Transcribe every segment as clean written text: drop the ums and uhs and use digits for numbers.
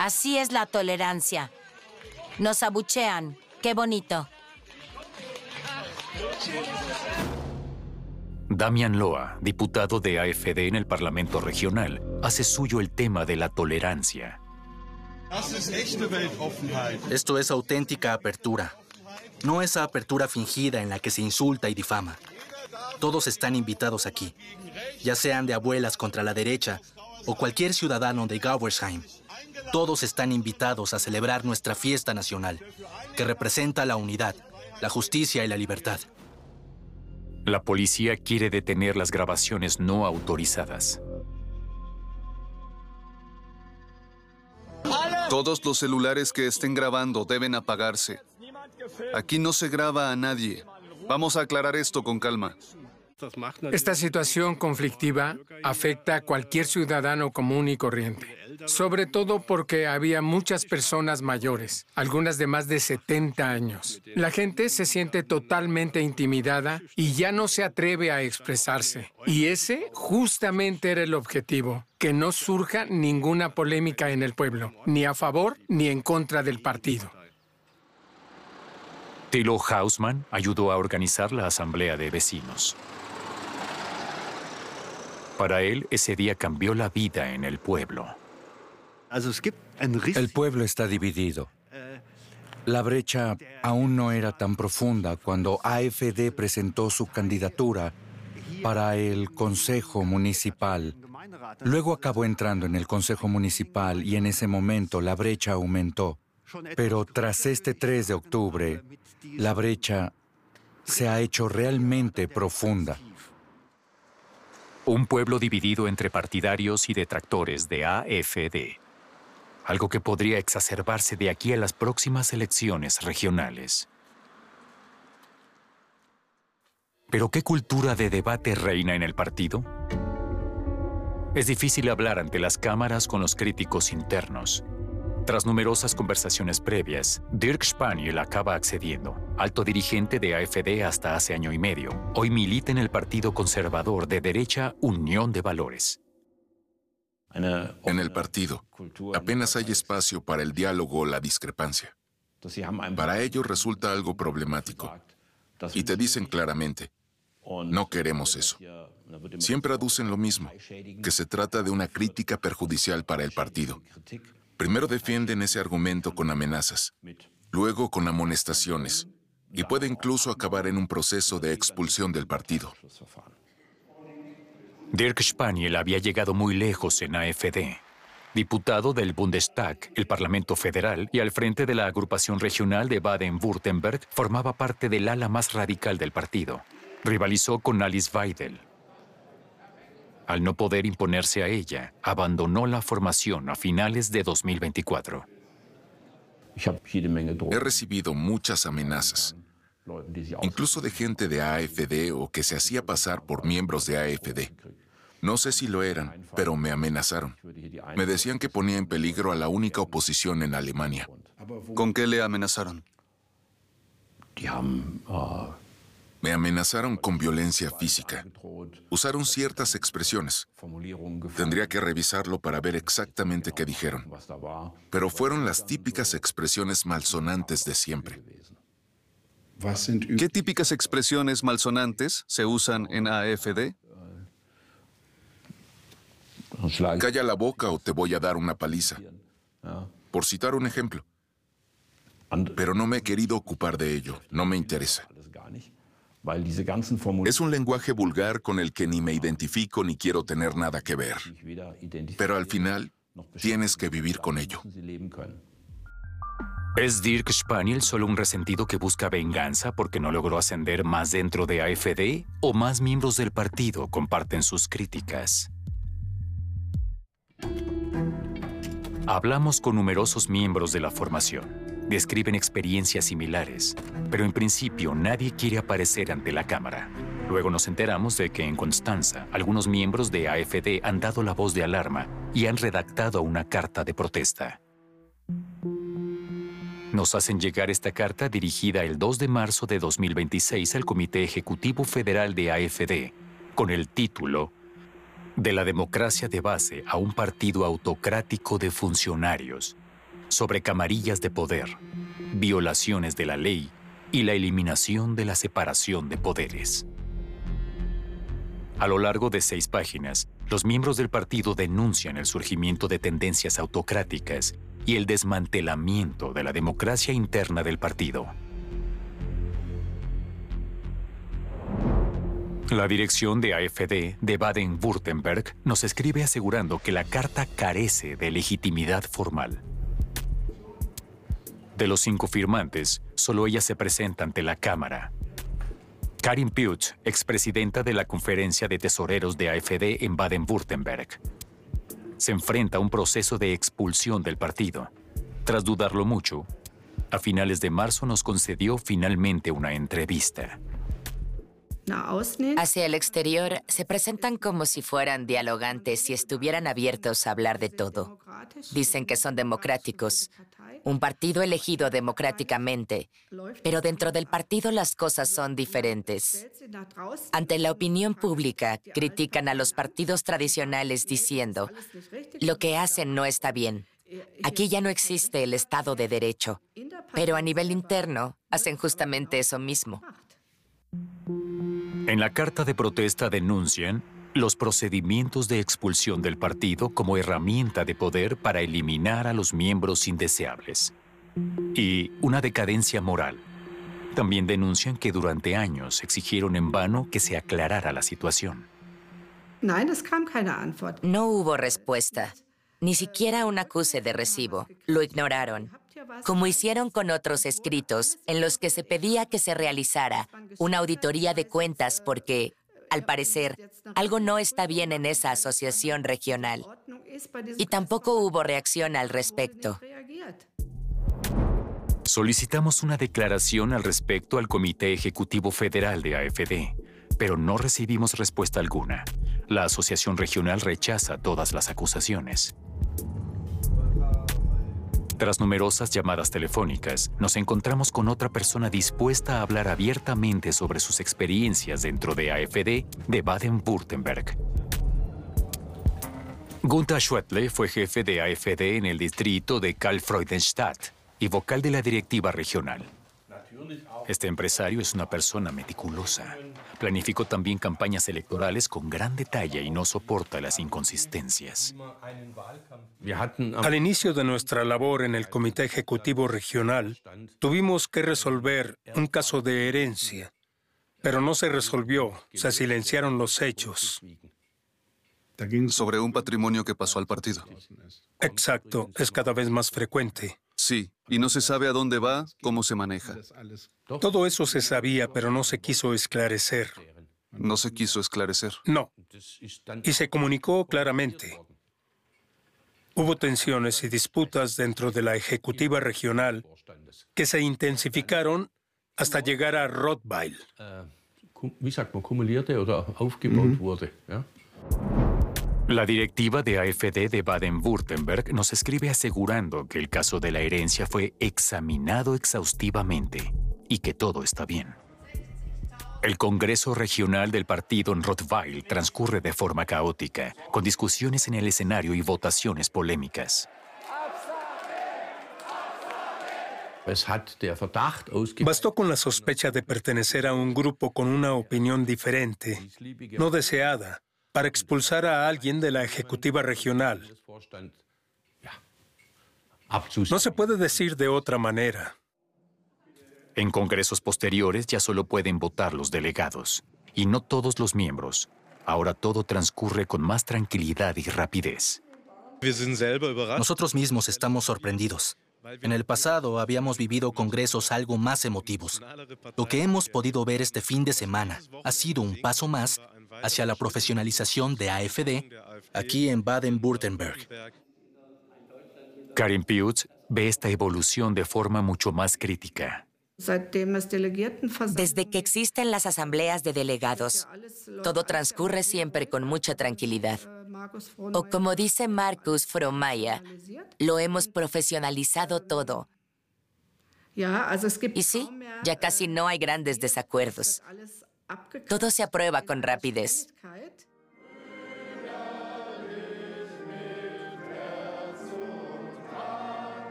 Así es la tolerancia. Nos abuchean. ¡Qué bonito! Damian Loa, diputado de AfD en el Parlamento Regional, hace suyo el tema de la tolerancia. Esto es auténtica apertura. No esa apertura fingida en la que se insulta y difama. Todos están invitados aquí, ya sean de abuelas contra la derecha o cualquier ciudadano de Gauersheim. Todos están invitados a celebrar nuestra fiesta nacional, que representa la unidad, la justicia y la libertad. La policía quiere detener las grabaciones no autorizadas. Todos los celulares que estén grabando deben apagarse. Aquí no se graba a nadie. Vamos a aclarar esto con calma. Esta situación conflictiva afecta a cualquier ciudadano común y corriente, sobre todo porque había muchas personas mayores, algunas de más de 70 años. La gente se siente totalmente intimidada y ya no se atreve a expresarse. Y ese justamente era el objetivo, que no surja ninguna polémica en el pueblo, ni a favor ni en contra del partido. Thilo Hausmann ayudó a organizar la asamblea de vecinos. Para él, ese día cambió la vida en el pueblo. El pueblo está dividido. La brecha aún no era tan profunda cuando AfD presentó su candidatura para el Consejo Municipal. Luego acabó entrando en el Consejo Municipal y en ese momento la brecha aumentó. Pero tras este 3 de octubre, la brecha se ha hecho realmente profunda. Un pueblo dividido entre partidarios y detractores de AfD. Algo que podría exacerbarse de aquí a las próximas elecciones regionales. ¿Pero qué cultura de debate reina en el partido? Es difícil hablar ante las cámaras con los críticos internos. Tras numerosas conversaciones previas, Dirk Spaniel acaba accediendo, alto dirigente de AfD hasta hace año y medio. Hoy milita en el partido conservador de derecha Unión de Valores. En el partido, apenas hay espacio para el diálogo o la discrepancia. Para ellos resulta algo problemático. Y te dicen claramente, no queremos eso. Siempre aducen lo mismo, que se trata de una crítica perjudicial para el partido. Primero defienden ese argumento con amenazas, luego con amonestaciones, y puede incluso acabar en un proceso de expulsión del partido. Dirk Spaniel había llegado muy lejos en AfD. Diputado del Bundestag, el Parlamento Federal, y al frente de la agrupación regional de Baden-Württemberg, formaba parte del ala más radical del partido. Rivalizó con Alice Weidel. Al no poder imponerse a ella, abandonó la formación a finales de 2024. He recibido muchas amenazas, incluso de gente de AfD o que se hacía pasar por miembros de AfD. No sé si lo eran, pero me amenazaron. Me decían que ponía en peligro a la única oposición en Alemania. ¿Con qué le amenazaron? Me amenazaron con violencia física. Usaron ciertas expresiones. Tendría que revisarlo para ver exactamente qué dijeron. Pero fueron las típicas expresiones malsonantes de siempre. ¿Qué típicas expresiones malsonantes se usan en AfD? Calla la boca o te voy a dar una paliza. Por citar un ejemplo. Pero no me he querido ocupar de ello. No me interesa. Es un lenguaje vulgar con el que ni me identifico ni quiero tener nada que ver. Pero al final, tienes que vivir con ello. ¿Es Dirk Spaniel solo un resentido que busca venganza porque no logró ascender más dentro de AfD? ¿O más miembros del partido comparten sus críticas? Hablamos con numerosos miembros de la formación. Describen experiencias similares, pero en principio nadie quiere aparecer ante la cámara. Luego nos enteramos de que en Constanza, algunos miembros de AfD han dado la voz de alarma y han redactado una carta de protesta. Nos hacen llegar esta carta dirigida el 2 de marzo de 2026 al Comité Ejecutivo Federal de AfD, con el título «De la democracia de base a un partido autocrático de funcionarios». sobre camarillas de poder, violaciones de la ley y la eliminación de la separación de poderes. A lo largo de 6 páginas, los miembros del partido denuncian el surgimiento de tendencias autocráticas y el desmantelamiento de la democracia interna del partido. La dirección de AfD de Baden-Württemberg nos escribe asegurando que la carta carece de legitimidad formal. De los 5 firmantes, solo ella se presenta ante la Cámara. Karin Piut, expresidenta de la Conferencia de Tesoreros de AfD en Baden-Württemberg, se enfrenta a un proceso de expulsión del partido. Tras dudarlo mucho, a finales de marzo nos concedió finalmente una entrevista. Hacia el exterior, se presentan como si fueran dialogantes y estuvieran abiertos a hablar de todo. Dicen que son democráticos, un partido elegido democráticamente, pero dentro del partido las cosas son diferentes. Ante la opinión pública, critican a los partidos tradicionales diciendo, lo que hacen no está bien. Aquí ya no existe el Estado de Derecho, pero a nivel interno hacen justamente eso mismo. En la carta de protesta denuncian los procedimientos de expulsión del partido como herramienta de poder para eliminar a los miembros indeseables y una decadencia moral. También denuncian que durante años exigieron en vano que se aclarara la situación. No hubo respuesta, ni siquiera un acuse de recibo. Lo ignoraron, como hicieron con otros escritos en los que se pedía que se realizara una auditoría de cuentas porque, al parecer, algo no está bien en esa asociación regional. Y tampoco hubo reacción al respecto. Solicitamos una declaración al respecto al Comité Ejecutivo Federal de AfD, pero no recibimos respuesta alguna. La asociación regional rechaza todas las acusaciones. Tras numerosas llamadas telefónicas, nos encontramos con otra persona dispuesta a hablar abiertamente sobre sus experiencias dentro de AfD de Baden-Württemberg. Gunther Schwedle fue jefe de AfD en el distrito de Karl-Freudenstadt y vocal de la directiva regional. Este empresario es una persona meticulosa. Planificó también campañas electorales con gran detalle y no soporta las inconsistencias. Al inicio de nuestra labor en el Comité Ejecutivo Regional, tuvimos que resolver un caso de herencia, pero no se resolvió, se silenciaron los hechos. Sobre un patrimonio que pasó al partido. Exacto, es cada vez más frecuente. Sí, y no se sabe a dónde va, cómo se maneja. Todo eso se sabía, pero no se quiso esclarecer. No se quiso esclarecer. No. Y se comunicó claramente. Hubo tensiones y disputas dentro de la ejecutiva regional que se intensificaron hasta llegar a Rottweil. La directiva de AfD de Baden-Württemberg nos escribe asegurando que el caso de la herencia fue examinado exhaustivamente y que todo está bien. El Congreso Regional del partido en Rottweil transcurre de forma caótica, con discusiones en el escenario y votaciones polémicas. Bastó con la sospecha de pertenecer a un grupo con una opinión diferente, no deseada, para expulsar a alguien de la ejecutiva regional. No se puede decir de otra manera. En congresos posteriores ya solo pueden votar los delegados, y no todos los miembros. Ahora todo transcurre con más tranquilidad y rapidez. Nosotros mismos estamos sorprendidos. En el pasado habíamos vivido congresos algo más emotivos. Lo que hemos podido ver este fin de semana ha sido un paso más hacia la profesionalización de AfD aquí en Baden-Württemberg. Karin Piut ve esta evolución de forma mucho más crítica. Desde que existen las asambleas de delegados, todo transcurre siempre con mucha tranquilidad. O como dice Markus Frohnmayer, lo hemos profesionalizado todo. Y sí, ya casi no hay grandes desacuerdos. Todo se aprueba con rapidez.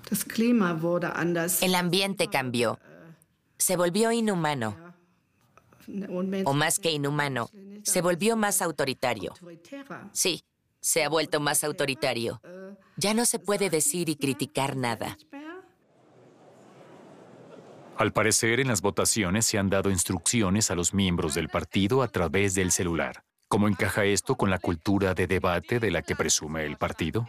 El ambiente cambió. Se volvió inhumano. O más que inhumano, se volvió más autoritario. Sí, se ha vuelto más autoritario. Ya no se puede decir y criticar nada. Al parecer, en las votaciones se han dado instrucciones a los miembros del partido a través del celular. ¿Cómo encaja esto con la cultura de debate de la que presume el partido?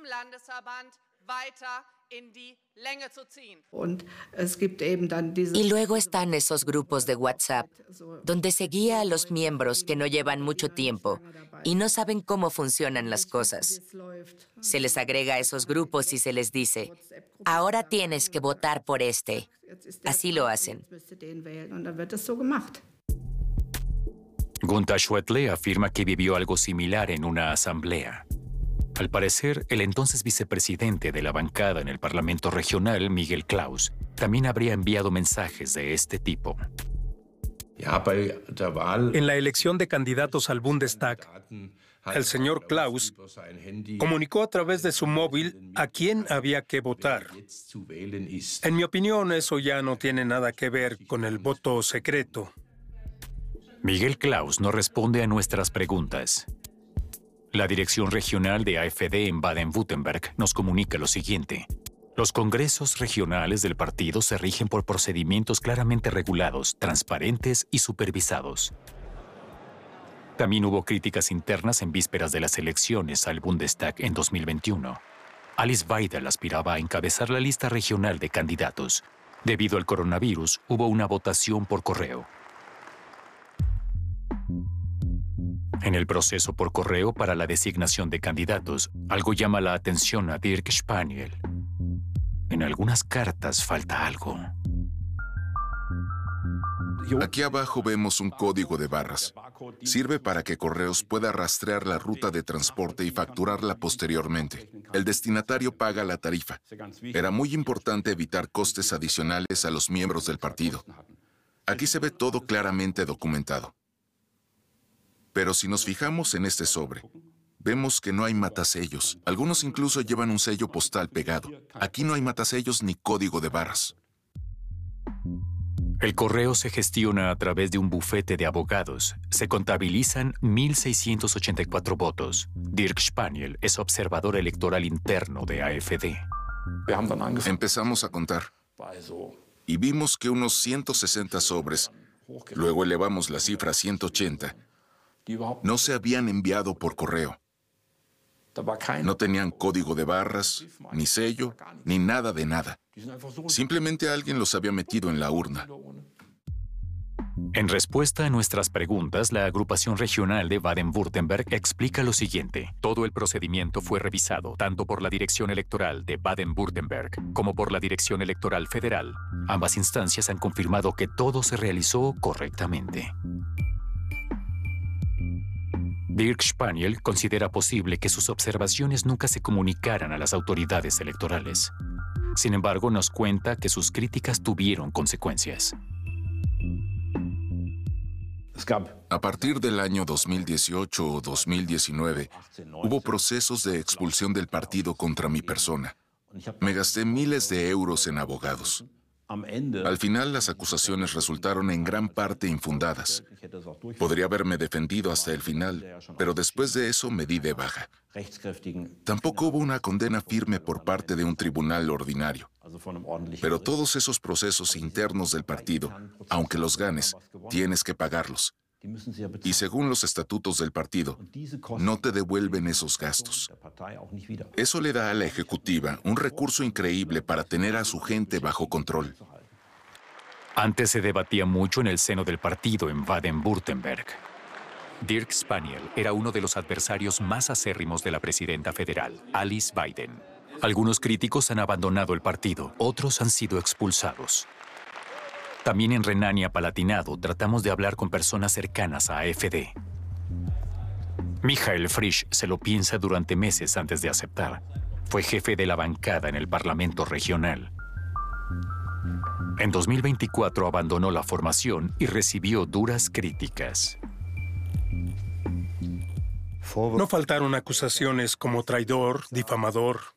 Y luego están esos grupos de WhatsApp, donde se guía a los miembros que no llevan mucho tiempo y no saben cómo funcionan las cosas. Se les agrega a esos grupos y se les dice, ahora tienes que votar por este. Así lo hacen. Gunther Schwedle afirma que vivió algo similar en una asamblea. Al parecer, el entonces vicepresidente de la bancada en el Parlamento Regional, Miguel Klaus, también habría enviado mensajes de este tipo. En la elección de candidatos al Bundestag, el señor Klaus comunicó a través de su móvil a quién había que votar. En mi opinión, eso ya no tiene nada que ver con el voto secreto. Miguel Klaus no responde a nuestras preguntas. La dirección regional de AfD en Baden-Württemberg nos comunica lo siguiente. Los congresos regionales del partido se rigen por procedimientos claramente regulados, transparentes y supervisados. También hubo críticas internas en vísperas de las elecciones al Bundestag en 2021. Alice Weidel aspiraba a encabezar la lista regional de candidatos. Debido al coronavirus, hubo una votación por correo. En el proceso por correo para la designación de candidatos, algo llama la atención a Dirk Spaniel. En algunas cartas falta algo. Aquí abajo vemos un código de barras. Sirve para que Correos pueda rastrear la ruta de transporte y facturarla posteriormente. El destinatario paga la tarifa. Era muy importante evitar costes adicionales a los miembros del partido. Aquí se ve todo claramente documentado. Pero si nos fijamos en este sobre, vemos que no hay matasellos. Algunos incluso llevan un sello postal pegado. Aquí no hay matasellos ni código de barras. El correo se gestiona a través de un bufete de abogados. Se contabilizan 1.684 votos. Dirk Spaniel es observador electoral interno de AfD. Empezamos a contar y vimos que unos 160 sobres, luego elevamos la cifra a 180, no se habían enviado por correo. No tenían código de barras, ni sello, ni nada de nada. Simplemente alguien los había metido en la urna. En respuesta a nuestras preguntas, la agrupación regional de Baden-Württemberg explica lo siguiente. Todo el procedimiento fue revisado tanto por la Dirección Electoral de Baden-Württemberg como por la Dirección Electoral Federal. Ambas instancias han confirmado que todo se realizó correctamente. Dirk Spaniel considera posible que sus observaciones nunca se comunicaran a las autoridades electorales. Sin embargo, nos cuenta que sus críticas tuvieron consecuencias. A partir del año 2018 o 2019, hubo procesos de expulsión del partido contra mi persona. Me gasté miles de euros en abogados. Al final, las acusaciones resultaron en gran parte infundadas. Podría haberme defendido hasta el final, pero después de eso me di de baja. Tampoco hubo una condena firme por parte de un tribunal ordinario. Pero todos esos procesos internos del partido, aunque los ganes, tienes que pagarlos. Y según los estatutos del partido, no te devuelven esos gastos. Eso le da a la ejecutiva un recurso increíble para tener a su gente bajo control. Antes se debatía mucho en el seno del partido en Baden-Württemberg. Dirk Spaniel era uno de los adversarios más acérrimos de la presidenta federal, Alice Weidel. Algunos críticos han abandonado el partido, otros han sido expulsados. También en Renania-Palatinado tratamos de hablar con personas cercanas a AfD. Michael Frisch se lo piensa durante meses antes de aceptar. Fue jefe de la bancada en el Parlamento Regional. En 2024 abandonó la formación y recibió duras críticas. No faltaron acusaciones como traidor, difamador,